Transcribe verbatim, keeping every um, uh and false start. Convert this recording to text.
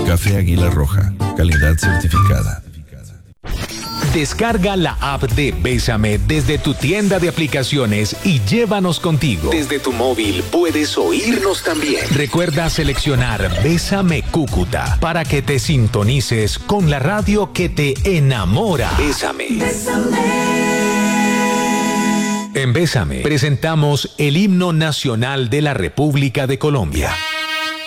Café Águila Roja, calidad certificada. Descarga la app de Bésame desde tu tienda de aplicaciones y llévanos contigo. Desde tu móvil puedes oírnos también. Recuerda seleccionar Bésame Cúcuta para que te sintonices con la radio que te enamora. Bésame. Bésame. En Bésame presentamos el himno nacional de la República de Colombia.